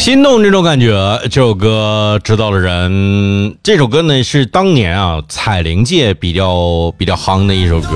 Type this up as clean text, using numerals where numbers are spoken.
心动这种感觉，这首歌知道的人，这首歌呢是当年啊彩铃界比较夯的一首歌。